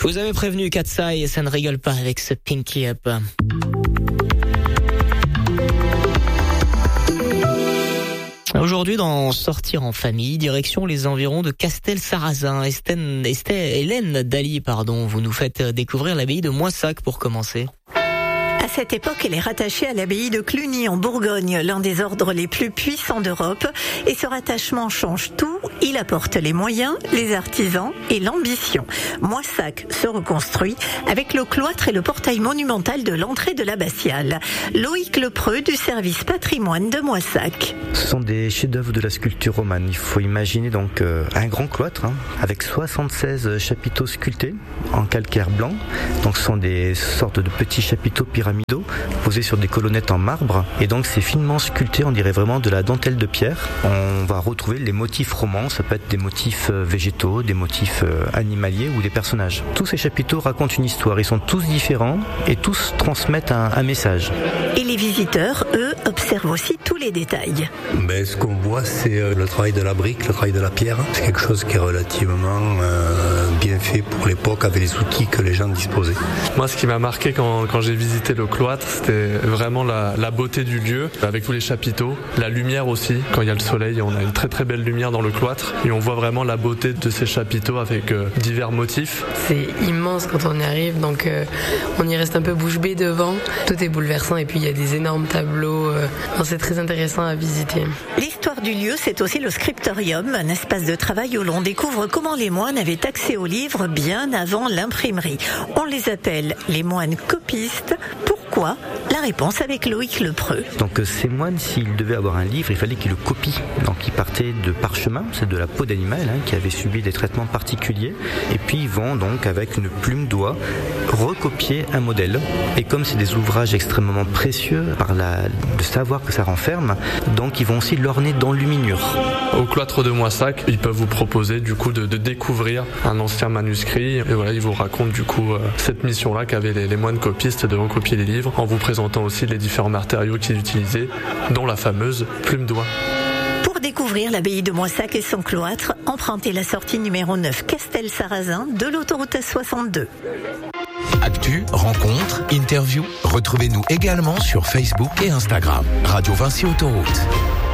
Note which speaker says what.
Speaker 1: Je vous avais prévenu, Katsai, et ça ne rigole pas avec ce Pinky Up. Aujourd'hui, dans Sortir en famille, direction les environs de Castel-Sarrazin. Hélène Daly, vous nous faites découvrir l'abbaye de Moissac pour commencer.
Speaker 2: À cette époque, elle est rattachée à l'abbaye de Cluny en Bourgogne, l'un des ordres les plus puissants d'Europe. Et ce rattachement change tout. Il apporte les moyens, les artisans et l'ambition. Moissac se reconstruit avec le cloître et le portail monumental de l'entrée de l'abbatiale. Loïc Lepreux du service patrimoine de Moissac.
Speaker 3: Ce sont des chefs-d'œuvre de la sculpture romane. Il faut imaginer donc un grand cloître avec 76 chapiteaux sculptés en calcaire blanc. Donc ce sont des sortes de petits chapiteaux pyramidaux posés sur des colonnettes en marbre. Et donc c'est finement sculpté, on dirait vraiment de la dentelle de pierre. On va retrouver les motifs romans, ça peut être des motifs végétaux, des motifs animaliers ou des personnages. Tous ces chapiteaux racontent une histoire, ils sont tous différents et tous transmettent un message.
Speaker 2: Et les visiteurs, eux, observent aussi tous les détails.
Speaker 4: Ce qu'on voit, c'est le travail de la brique, le travail de la pierre. C'est quelque chose qui est relativement bien fait pour l'époque avec les outils que les gens disposaient.
Speaker 5: Moi, ce qui m'a marqué quand j'ai visité le cloître, c'était vraiment la beauté du lieu, avec tous les chapiteaux, la lumière aussi. Quand il y a le soleil, on a une très très belle lumière dans le cloître et on voit vraiment la beauté de ces chapiteaux avec divers motifs.
Speaker 6: C'est immense quand on y arrive, donc on y reste un peu bouche bée devant. Tout est bouleversant et puis il y a des énormes tableaux. C'est très intéressant à visiter.
Speaker 2: L'histoire du lieu, c'est aussi le scriptorium, un espace de travail où l'on découvre comment les moines avaient accès aux livres bien avant l'imprimerie. On les appelle les moines copistes. Pourquoi ? La réponse avec Loïc Lepreux.
Speaker 3: Donc ces moines, s'ils devaient avoir un livre, il fallait qu'ils le copient. Donc ils partaient de parchemin, c'est de la peau d'animal qui avait subi des traitements particuliers. Et puis ils vont donc avec une plume d'oie recopier un modèle. Et comme c'est des ouvrages extrêmement précieux par le savoir que ça renferme, donc ils vont aussi l'orner d'enluminure.
Speaker 5: Au cloître de Moissac, ils peuvent vous proposer du coup de découvrir un ancien manuscrit. Et voilà, ils vous racontent du coup cette mission-là qu'avaient les moines copistes de recopier les livres en vous présentant aussi les différents matériaux qu'ils utilisaient, dont la fameuse plume d'oie.
Speaker 2: Pour découvrir l'abbaye de Moissac et son cloître, empruntez la sortie numéro 9 Castel-Sarrazin de l'autoroute S62.
Speaker 7: Actu, rencontres, interviews, retrouvez-nous également sur Facebook et Instagram. Radio Vinci Autoroute.